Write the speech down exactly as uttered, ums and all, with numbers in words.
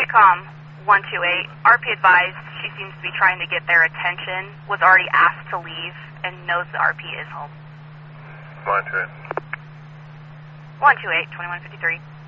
Raycom one two eight, R P advised she seems to be trying to get their attention, was already asked to leave, and knows the R P is home. one two eight. one two eight, twenty-one fifty-three.